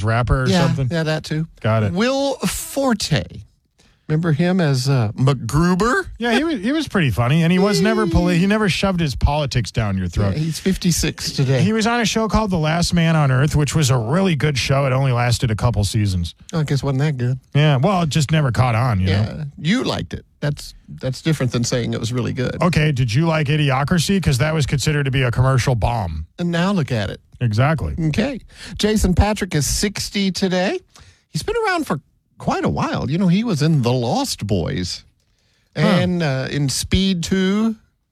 rapper or something? Yeah, that too. Got it. Will Forte. Remember him as MacGruber? Yeah, he was pretty funny, and he was never he never shoved his politics down your throat. Yeah, he's 56 today. He was on a show called The Last Man on Earth, which was a really good show. It only lasted a couple seasons. I guess wasn't that good. Yeah, well, it just never caught on, you know? You liked it. That's different than saying it was really good. Okay, did you like Idiocracy? Because that was considered to be a commercial bomb. And now look at it. Exactly. Okay. Jason Patrick is 60 today. He's been around for quite a while. You know, he was in The Lost Boys. And in Speed 2,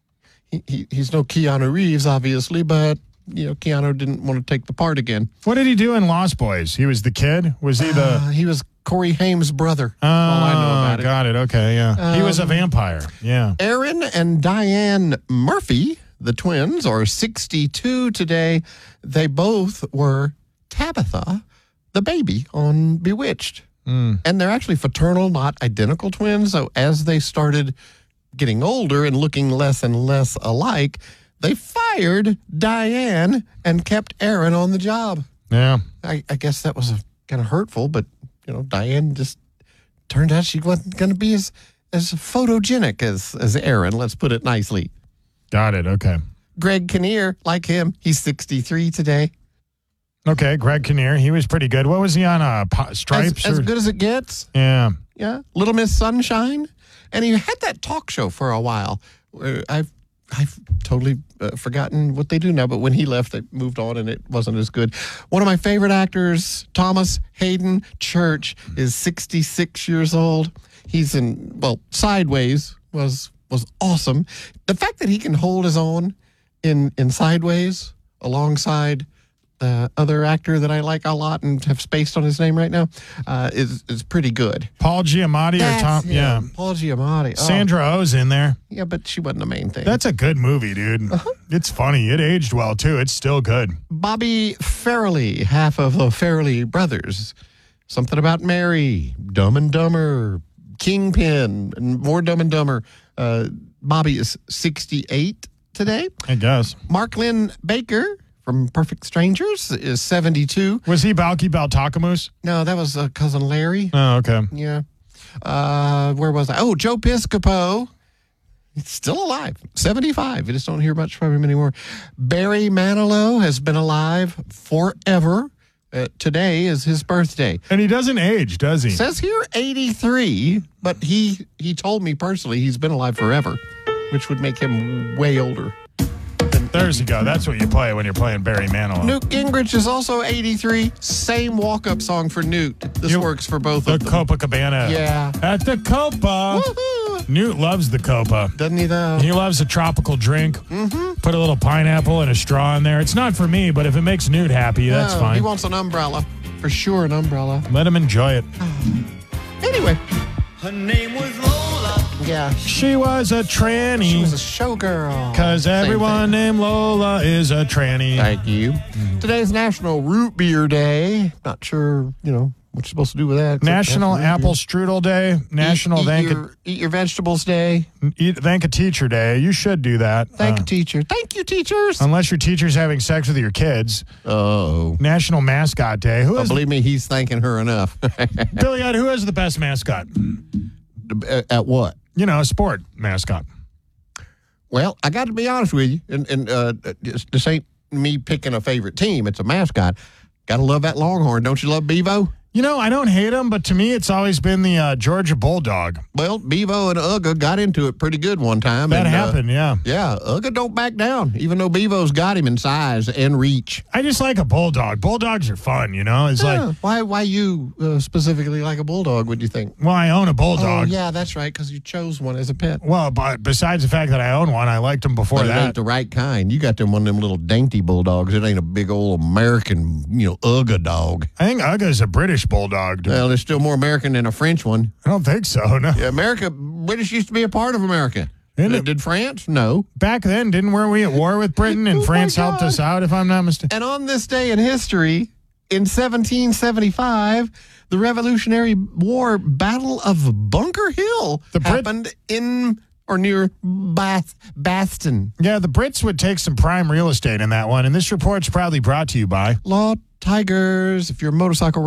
he's no Keanu Reeves, obviously, but, you know, Keanu didn't want to take the part again. What did he do in Lost Boys? He was the kid? Was he the... He was Corey Haim's brother. Oh, all I know about it. Got it. Okay, yeah. He was a vampire. Yeah. Aaron and Diane Murphy, the twins, are 62 today. They both were Tabitha, the baby on Bewitched. And they're actually fraternal, not identical twins. So as they started getting older and looking less and less alike, they fired Diane and kept Aaron on the job. Yeah. I guess that was kind of hurtful, but, you know, Diane just turned out she wasn't going to be as photogenic as Aaron, let's put it nicely. Got it. Okay. Greg Kinnear, like him, he's 63 today. Okay, Greg Kinnear, he was pretty good. What was he on? Stripes? As good as it gets. Yeah. Yeah. Little Miss Sunshine. And he had that talk show for a while. I've totally forgotten what they do now, but when he left, they moved on and it wasn't as good. One of my favorite actors, Thomas Hayden Church, is 66 years old. He's in, Sideways was awesome. The fact that he can hold his own in Sideways alongside the other actor that I like a lot and have spaced on his name right now is pretty good. Paul Giamatti or Tom? Him. Yeah. Paul Giamatti. Sandra Oh's in there. Yeah, but she wasn't the main thing. That's a good movie, dude. It's funny. It aged well, too. It's still good. Bobby Farrelly, half of the Farrelly brothers. Something About Mary, Dumb and Dumber, Kingpin, and more Dumb and Dumber. Bobby is 68 today. I guess. Mark Lynn Baker from Perfect Strangers is 72. Was he Balky Baltakamoose? No, that was Cousin Larry. Oh, okay. Yeah. Where was I? Oh, Joe Piscopo. He's still alive. 75. You just don't hear much from him anymore. Barry Manilow has been alive forever. Today is his birthday. And he doesn't age, does he? Says here 83, but he told me personally he's been alive forever, which would make him way older. There you go. That's what you play when you're playing Barry Manilow. Newt Gingrich is also 83. Same walk-up song for Newt. This works for both of them. The Copacabana. Yeah. At the Copa. Woohoo! Newt loves the Copa. Doesn't he, though? He loves a tropical drink. Mm-hmm. Put a little pineapple and a straw in there. It's not for me, but if it makes Newt happy, that's fine. He wants an umbrella. For sure, an umbrella. Let him enjoy it. Anyway. Her name was Lola. Yeah. She was a tranny. She was a showgirl. Because everyone named Lola is a tranny. Thank you. Today's National Root Beer Day. Not sure, what you're supposed to do with that. National Apple Strudel Day. National Eat your vegetables day. Thank a Teacher Day. You should do that. Thank a teacher. Thank you, teachers. Unless your teacher's having sex with your kids. Oh. National Mascot Day. Believe me, he's thanking her enough. Billy, who has the best mascot? At what? Sport mascot. Well, I got to be honest with you, and this ain't me picking a favorite team. It's a mascot. Got to love that Longhorn. Don't you love Bevo? I don't hate him, but to me, it's always been the Georgia Bulldog. Well, Bevo and Uga got into it pretty good one time. That happened, yeah. Yeah, Uga don't back down, even though Bevo's got him in size and reach. I just like a Bulldog. Bulldogs are fun, It's like... Why you specifically like a Bulldog, would you think? Well, I own a Bulldog. Oh, yeah, that's right, because you chose one as a pet. Well, but besides the fact that I own one, I liked them before that. It ain't the right kind. You got one of them little dainty Bulldogs. It ain't a big old American, Uga dog. I think Uga's a British Bulldog. Well, they're still more American than a French one. I don't think so, no. Yeah, British used to be a part of America. Did France? No. Back then, weren't we at war with Britain and France helped us out, if I'm not mistaken? And on this day in history, in 1775, the Revolutionary War Battle of Bunker Hill happened in or near Baston. Yeah, the Brits would take some prime real estate in that one, and this report's proudly brought to you by Law Tigers. If you're a motorcycle